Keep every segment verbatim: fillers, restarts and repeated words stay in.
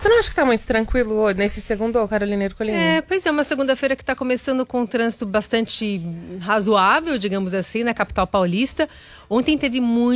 Você não acha que tá muito tranquilo nesse segundo, Carolina Ercolim? É, pois é, uma segunda-feira que tá começando com um trânsito bastante razoável, digamos assim, na capital paulista. Ontem teve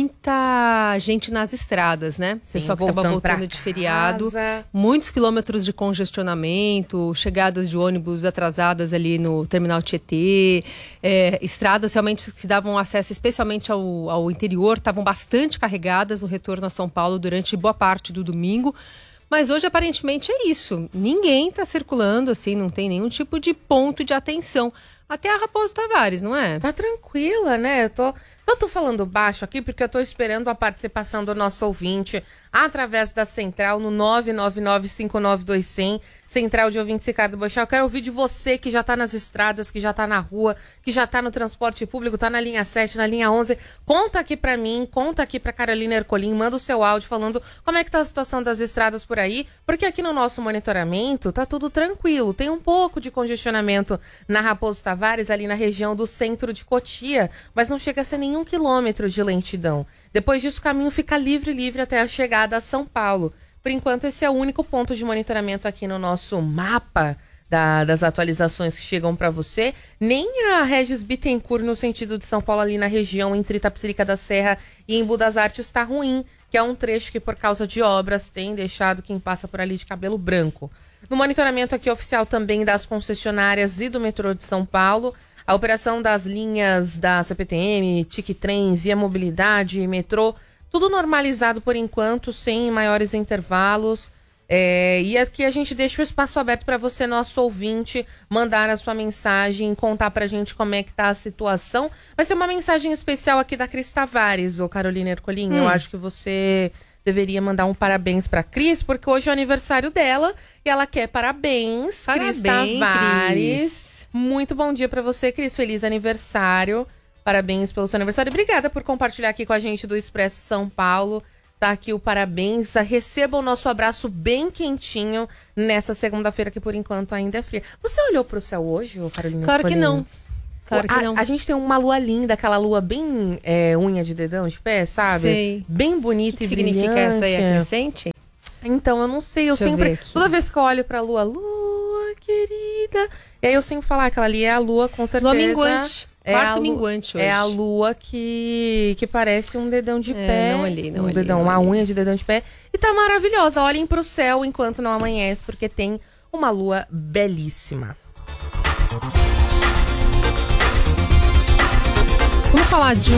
muita gente nas estradas, né? Sim, pessoal que tava voltando de feriado. Muitos quilômetros de congestionamento, chegadas de ônibus atrasadas ali no terminal Tietê. É, estradas realmente que davam acesso especialmente ao, ao interior, estavam bastante carregadas no retorno a São Paulo durante boa parte do domingo. Mas hoje, aparentemente, é isso. Ninguém está circulando, assim, não tem nenhum tipo de ponto de atenção. Até a Raposo Tavares, não é? Tá tranquila, né? Eu tô, eu tô falando baixo aqui porque eu tô esperando a participação do nosso ouvinte através da central no nove nove nove, cinco nove dois, zero zero, central de ouvintes Ricardo Boechat. Eu quero ouvir de você que já tá nas estradas, que já tá na rua, que já tá no transporte público, tá na linha sete, na linha onze. Conta aqui pra mim, conta aqui pra Carolina Ercolim, manda o seu áudio falando como é que tá a situação das estradas por aí, porque aqui no nosso monitoramento tá tudo tranquilo. Tem um pouco de congestionamento na Raposo Tavares, ali na região do centro de Cotia, mas não chega a ser nenhum quilômetro de lentidão. Depois disso, o caminho fica livre, livre até a chegada a São Paulo. Por enquanto, esse é o único ponto de monitoramento aqui no nosso mapa da, das atualizações que chegam para você. Nem a Regis Bittencourt, no sentido de São Paulo, ali na região entre Itapecerica da Serra e Embu das Artes, está ruim, que é um trecho que, por causa de obras, tem deixado quem passa por ali de cabelo branco. No monitoramento aqui oficial também das concessionárias e do metrô de São Paulo, a operação das linhas da C P T M, Tiquitrens, Via Mobilidade, metrô, tudo normalizado por enquanto, sem maiores intervalos. É, e aqui a gente deixa o espaço aberto para você, nosso ouvinte, mandar a sua mensagem, contar pra gente como é que tá a situação. Vai ser uma mensagem especial aqui da Cris Tavares, ô Carolina Ercolim. Hum. Eu acho que você deveria mandar um parabéns pra Cris, porque hoje é o aniversário dela e ela quer parabéns. Parabéns, Cris Tavares. Cris. Muito bom dia pra você, Cris. Feliz aniversário. Parabéns pelo seu aniversário. Obrigada por compartilhar aqui com a gente do Expresso São Paulo. Tá aqui o parabéns. Receba o nosso abraço bem quentinho nessa segunda-feira, que por enquanto ainda é fria. Você olhou pro céu hoje, Carolina? Claro que não. Claro que não. A, a gente tem uma lua linda, aquela lua bem é, unha de dedão de pé, sabe? Sei. Bem bonita que e significa brilhante. Significa essa aí, acrescente? Então, eu não sei. Eu Deixa sempre, eu toda vez que eu olho pra lua, lua querida, e aí eu sempre falo, ah, aquela ali é a lua, com certeza. Lua minguante. É Quarto lu- minguante hoje. É a lua que, que parece um dedão de é, pé. Não olhei, não um olhei. dedão, não uma olhei. unha de dedão de pé. E tá maravilhosa. Olhem pro céu enquanto não amanhece, porque tem uma lua belíssima. Vamos falar de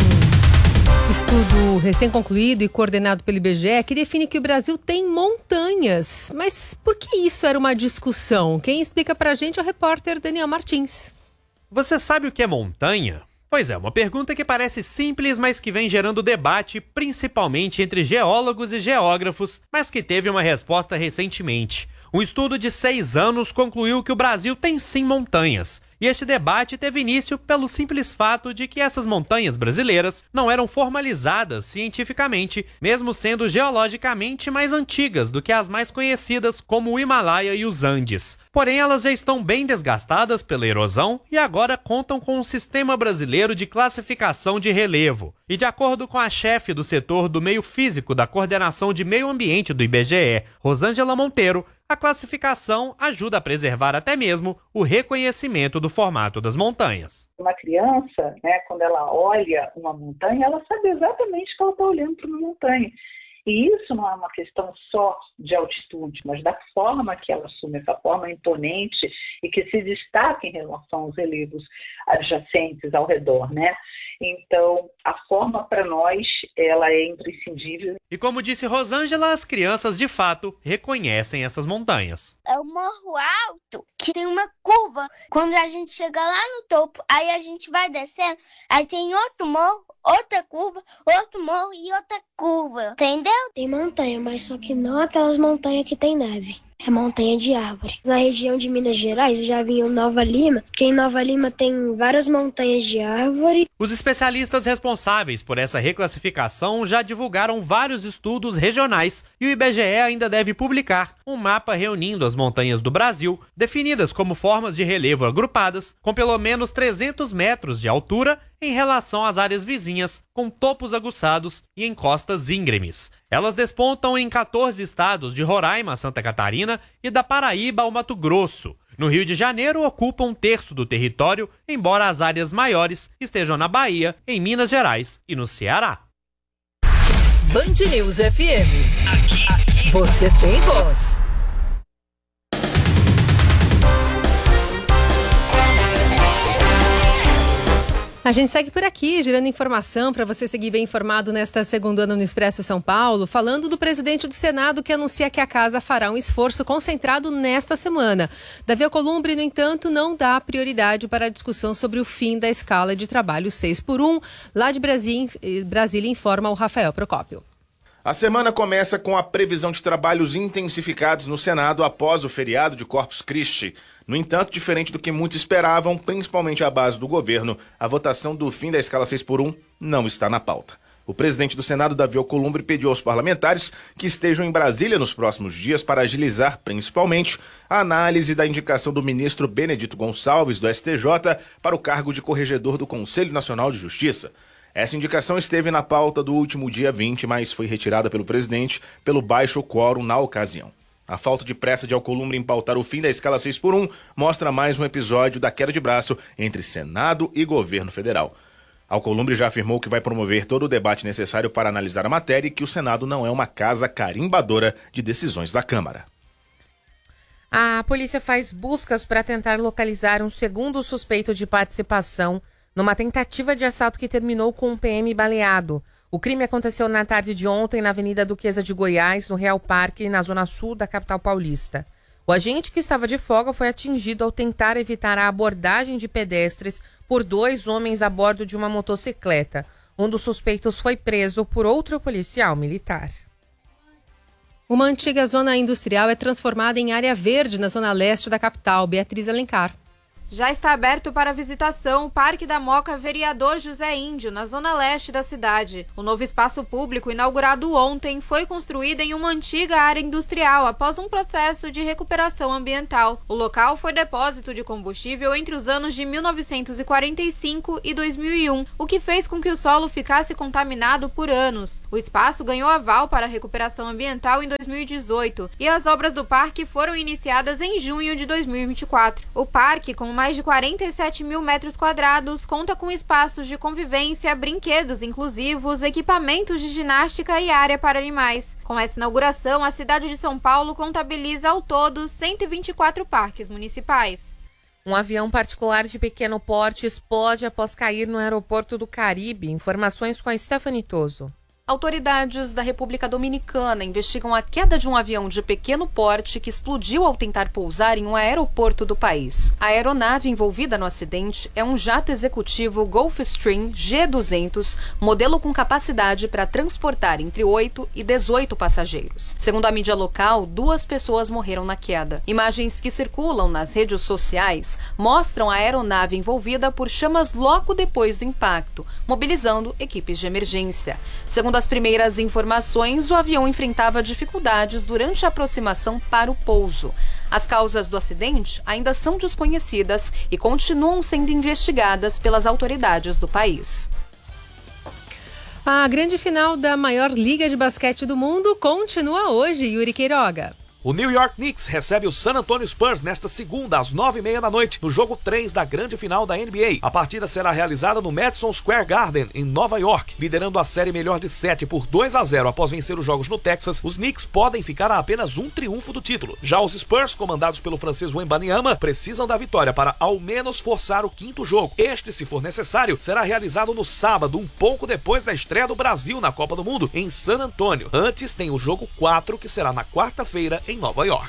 um estudo recém-concluído e coordenado pelo I B G E que define que o Brasil tem montanhas. Mas por que isso era uma discussão? Quem explica pra gente é o repórter Daniel Martins. Você sabe o que é montanha? Pois é, uma pergunta que parece simples, mas que vem gerando debate, principalmente entre geólogos e geógrafos, mas que teve uma resposta recentemente. Um estudo de seis anos concluiu que o Brasil tem sim montanhas. E este debate teve início pelo simples fato de que essas montanhas brasileiras não eram formalizadas cientificamente, mesmo sendo geologicamente mais antigas do que as mais conhecidas como o Himalaia e os Andes. Porém, elas já estão bem desgastadas pela erosão e agora contam com um sistema brasileiro de classificação de relevo. E de acordo com a chefe do setor do meio físico da Coordenação de Meio Ambiente do I B G E, Rosângela Monteiro, a classificação ajuda a preservar até mesmo o reconhecimento do formato das montanhas. Uma criança, né, quando ela olha uma montanha, ela sabe exatamente que ela está olhando para uma montanha. E isso não é uma questão só de altitude, mas da forma que ela assume, essa forma imponente e que se destaca em relação aos relevos adjacentes ao redor, né? Então, a forma para nós, ela é imprescindível. E como disse Rosângela, as crianças de fato reconhecem essas montanhas. É um morro alto que tem uma curva. Quando a gente chega lá no topo, aí a gente vai descendo, aí tem outro morro, outra curva, outro morro e outra curva. Entendeu? Tem montanha, mas só que não aquelas montanhas que tem neve. É montanha de árvore. Na região de Minas Gerais, eu já vim em Nova Lima, que em Nova Lima tem várias montanhas de árvore. Os especialistas responsáveis por essa reclassificação já divulgaram vários estudos regionais e o I B G E ainda deve publicar um mapa reunindo as montanhas do Brasil, definidas como formas de relevo agrupadas, com pelo menos trezentos metros de altura em relação às áreas vizinhas, com topos aguçados e encostas íngremes. Elas despontam em quatorze estados de Roraima a Santa Catarina e da Paraíba ao Mato Grosso. No Rio de Janeiro, ocupam um terço do território, embora as áreas maiores estejam na Bahia, em Minas Gerais e no Ceará. Band News F M. Aqui, aqui. Você tem voz. A gente segue por aqui, gerando informação para você seguir bem informado nesta segunda no Expresso São Paulo, falando do presidente do Senado que anuncia que a casa fará um esforço concentrado nesta semana. Davi Alcolumbre, no entanto, não dá prioridade para a discussão sobre o fim da escala de trabalho seis por um. Lá de Brasília, Brasília informa o Rafael Procópio. A semana começa com a previsão de trabalhos intensificados no Senado após o feriado de Corpus Christi. No entanto, diferente do que muitos esperavam, principalmente a base do governo, a votação do fim da escala seis por um não está na pauta. O presidente do Senado, Davi Alcolumbre, pediu aos parlamentares que estejam em Brasília nos próximos dias para agilizar, principalmente, a análise da indicação do ministro Benedito Gonçalves, do S T J, para o cargo de corregedor do Conselho Nacional de Justiça. Essa indicação esteve na pauta do último dia vinte, mas foi retirada pelo presidente pelo baixo quórum na ocasião. A falta de pressa de Alcolumbre em pautar o fim da escala seis por um mostra mais um episódio da queda de braço entre Senado e governo federal. Alcolumbre já afirmou que vai promover todo o debate necessário para analisar a matéria e que o Senado não é uma casa carimbadora de decisões da Câmara. A polícia faz buscas para tentar localizar um segundo suspeito de participação numa tentativa de assalto que terminou com um P M baleado. O crime aconteceu na tarde de ontem na Avenida Duquesa de Goiás, no Real Parque, na zona sul da capital paulista. O agente que estava de folga foi atingido ao tentar evitar a abordagem de pedestres por dois homens a bordo de uma motocicleta. Um dos suspeitos foi preso por outro policial militar. Uma antiga zona industrial é transformada em área verde na zona leste da capital. Beatriz Alencar. Já está aberto para visitação o Parque da Moca Vereador José Índio, na zona leste da cidade. O novo espaço público, inaugurado ontem, foi construído em uma antiga área industrial após um processo de recuperação ambiental. O local foi depósito de combustível entre os anos de mil novecentos e quarenta e cinco e dois mil e um, o que fez com que o solo ficasse contaminado por anos. O espaço ganhou aval para a recuperação ambiental em dois mil e dezoito e as obras do parque foram iniciadas em junho de dois mil e vinte e quatro. O parque, com mais de quarenta e sete mil metros quadrados, conta com espaços de convivência, brinquedos inclusivos, equipamentos de ginástica e área para animais. Com essa inauguração, a cidade de São Paulo contabiliza ao todo cento e vinte e quatro parques municipais. Um avião particular de pequeno porte explode após cair no aeroporto do Caribe. Informações com a Stephanie Toso. Autoridades da República Dominicana investigam a queda de um avião de pequeno porte que explodiu ao tentar pousar em um aeroporto do país. A aeronave envolvida no acidente é um jato executivo Gulfstream G duzentos, modelo com capacidade para transportar entre oito e dezoito passageiros. Segundo a mídia local, duas pessoas morreram na queda. Imagens que circulam nas redes sociais mostram a aeronave envolvida por chamas logo depois do impacto, mobilizando equipes de emergência. Segundo as primeiras informações, o avião enfrentava dificuldades durante a aproximação para o pouso. As causas do acidente ainda são desconhecidas e continuam sendo investigadas pelas autoridades do país. A grande final da maior liga de basquete do mundo continua hoje, Yuri Queiroga. O New York Knicks recebe o San Antonio Spurs nesta segunda, às nove e meia da noite, no jogo três da grande final da N B A. A partida será realizada no Madison Square Garden, em Nova York. Liderando a série melhor de sete por dois a zero após vencer os jogos no Texas, os Knicks podem ficar a apenas um triunfo do título. Já os Spurs, comandados pelo francês Wembanyama, precisam da vitória para ao menos forçar o quinto jogo. Este, se for necessário, será realizado no sábado, um pouco depois da estreia do Brasil na Copa do Mundo, em San Antônio. Antes tem o jogo quatro, que será na quarta-feira, em Nova York.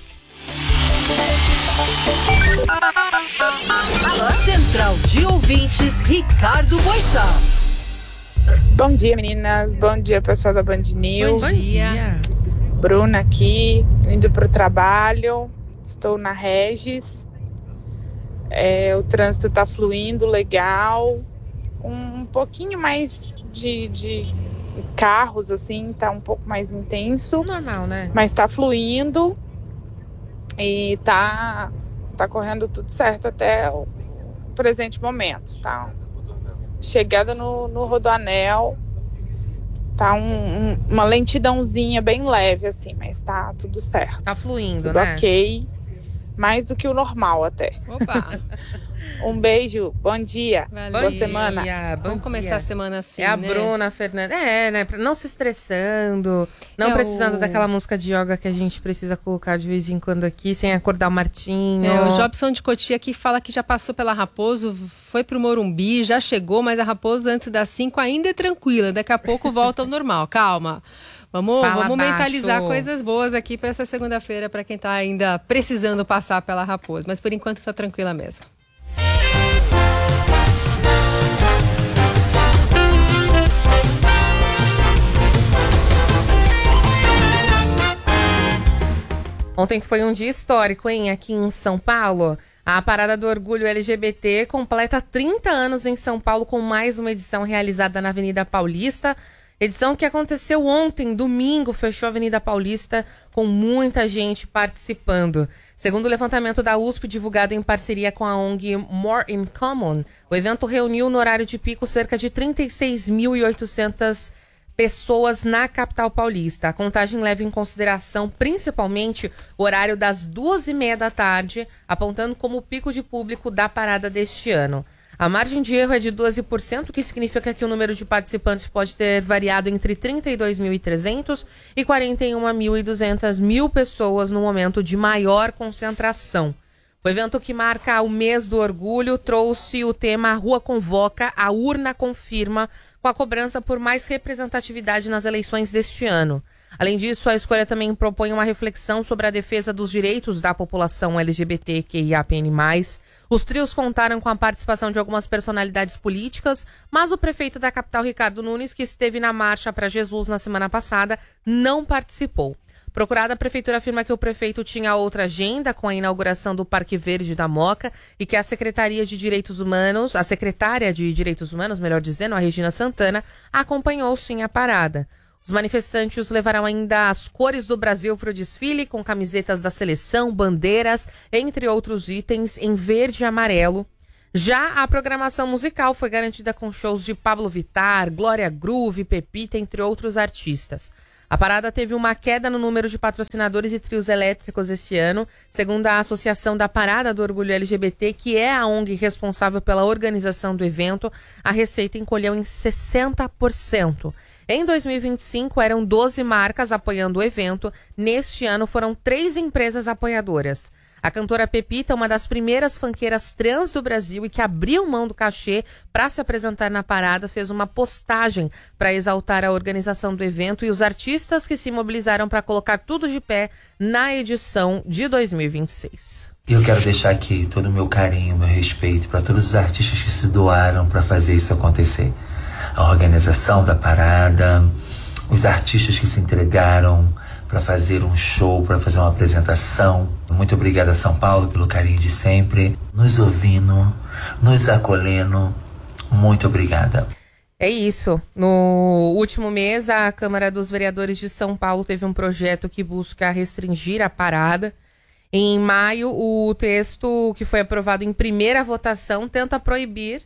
Central de Ouvintes, Ricardo Boixá. Bom dia, meninas. Bom dia, pessoal da Band News. Bom dia. Bruna aqui, indo para o trabalho. Estou na Regis. É, o trânsito está fluindo legal. Com um pouquinho mais de... de... carros, assim, tá um pouco mais intenso. Normal, né? Mas tá fluindo e tá, tá correndo tudo certo até o presente momento, tá? chegada no, no Rodoanel, tá um, um, uma lentidãozinha bem leve, assim, mas tá tudo certo. Tá fluindo, tudo né? Ok. Mais do que o normal até. Opa! Um beijo, bom dia. Valeu. Boa Bom semana. dia, bom Vamos começar dia. a semana assim, É a né? Bruna Fernandes. É, né? Não se estressando, não É precisando o- daquela música de yoga que a gente precisa colocar de vez em quando aqui, sem acordar o Martinho. É, o Jobson de Cotia aqui fala que já passou pela Raposo, foi pro Morumbi, já chegou, mas a Raposo antes das cinco ainda é tranquila. Daqui a pouco volta ao normal. Calma. Vamos, Fala vamos baixo. mentalizar coisas boas aqui para essa segunda-feira, para quem tá ainda precisando passar pela Raposo. Mas por enquanto tá tranquila mesmo. Ontem foi um dia histórico, hein? Aqui em São Paulo. A Parada do Orgulho L G B T completa trinta anos em São Paulo com mais uma edição realizada na Avenida Paulista. Edição que aconteceu ontem, domingo, fechou a Avenida Paulista com muita gente participando. Segundo o levantamento da U S P, divulgado em parceria com a O N G More in Common, o evento reuniu no horário de pico cerca de trinta e seis mil e oitocentas pessoas na capital paulista. A contagem leva em consideração principalmente o horário das duas e meia da tarde, apontando como o pico de público da parada deste ano. A margem de erro é de doze por cento, o que significa que o número de participantes pode ter variado entre trinta e dois mil e trezentos e quarenta e um mil e duzentas mil pessoas no momento de maior concentração. O evento, que marca o mês do orgulho, trouxe o tema Rua Convoca, a Urna Confirma, com a cobrança por mais representatividade nas eleições deste ano. Além disso, a escolha também propõe uma reflexão sobre a defesa dos direitos da população L G B T Q I A P N mais. Os trios contaram com a participação de algumas personalidades políticas, mas o prefeito da capital, Ricardo Nunes, que esteve na Marcha para Jesus na semana passada, não participou. Procurada, a prefeitura afirma que o prefeito tinha outra agenda com a inauguração do Parque Verde da Moca e que a Secretaria de Direitos Humanos, a secretária de Direitos Humanos, melhor dizendo, a Regina Santana, acompanhou sim a parada. Os manifestantes levarão ainda as cores do Brasil para o desfile, com camisetas da seleção, bandeiras, entre outros itens, em verde e amarelo. Já a programação musical foi garantida com shows de Pablo Vittar, Glória Groove, Pepita, entre outros artistas. A parada teve uma queda no número de patrocinadores e trios elétricos esse ano. Segundo a Associação da Parada do Orgulho L G B T, que é a O N G responsável pela organização do evento, a receita encolheu em sessenta por cento. Em dois mil e vinte e cinco, eram doze marcas apoiando o evento. Neste ano, foram três empresas apoiadoras. A cantora Pepita, uma das primeiras funkeiras trans do Brasil e que abriu mão do cachê para se apresentar na parada, fez uma postagem para exaltar a organização do evento e os artistas que se mobilizaram para colocar tudo de pé na edição de dois mil e vinte e seis. Eu quero deixar aqui todo o meu carinho, meu respeito para todos os artistas que se doaram para fazer isso acontecer. A organização da parada, os artistas que se entregaram para fazer um show, para fazer uma apresentação. Muito obrigada, São Paulo, pelo carinho de sempre, nos ouvindo, nos acolhendo. Muito obrigada. É isso. No último mês, a Câmara dos Vereadores de São Paulo teve um projeto que busca restringir a parada. Em maio, o texto que foi aprovado em primeira votação tenta proibir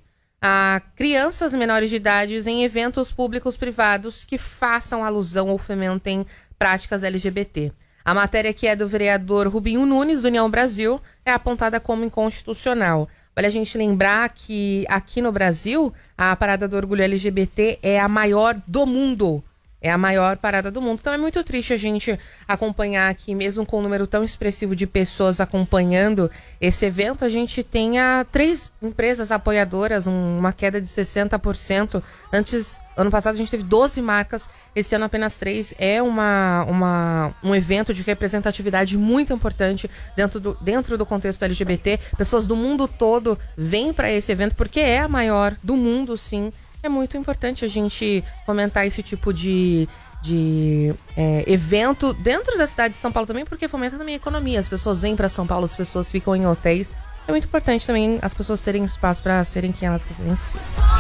a crianças menores de idade em eventos públicos privados que façam alusão ou fomentem práticas L G B T. A matéria, que é do vereador Rubinho Nunes, do União Brasil, é apontada como inconstitucional. Vale a gente lembrar que aqui no Brasil, a Parada do Orgulho L G B T é a maior do mundo. É a maior parada do mundo. Então é muito triste a gente acompanhar aqui, mesmo com um número tão expressivo de pessoas acompanhando esse evento, a gente tenha três empresas apoiadoras, um, uma queda de sessenta por cento. Antes, ano passado, a gente teve doze marcas, esse ano apenas três. É uma, uma, um evento de representatividade muito importante dentro do, dentro do contexto L G B T. Pessoas do mundo todo vêm para esse evento porque é a maior do mundo, sim. É muito importante a gente fomentar esse tipo de, de é, evento dentro da cidade de São Paulo também, porque fomenta também a economia. As pessoas vêm para São Paulo, as pessoas ficam em hotéis. É muito importante também as pessoas terem espaço para serem quem elas quiserem ser.